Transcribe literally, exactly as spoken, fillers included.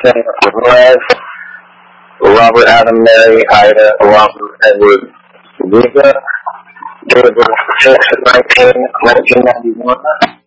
Jackson, Ramirez, Robert Adam Mary, Ida, Robert Edward Vega, David Jackson, nineteen ninety-one.